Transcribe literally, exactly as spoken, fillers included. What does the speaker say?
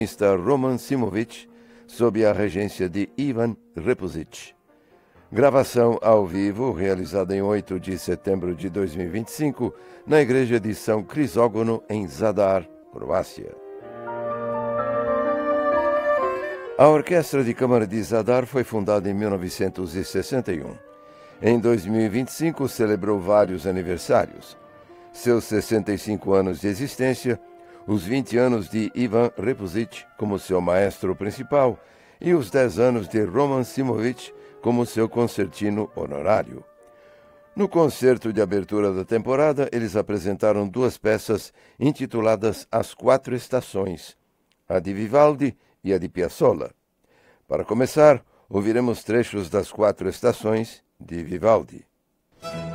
Roman Šimović, sob a regência de Ivan Repusić. Gravação ao vivo, realizada em oito de setembro de dois mil e vinte e cinco, na Igreja de São Crisógono, em Zadar, Croácia. A Orquestra de Câmara de Zadar foi fundada em mil novecentos e sessenta e um. Em dois mil e vinte e cinco, celebrou vários aniversários. Seus sessenta e cinco anos de existência, os vinte anos de Ivan Repusić como seu maestro principal e os dez anos de Roman Šimović como seu concertino honorário. No concerto de abertura da temporada, eles apresentaram duas peças intituladas As Quatro Estações, a de Vivaldi e a de Piazzolla. Para começar, ouviremos trechos das Quatro Estações de Vivaldi.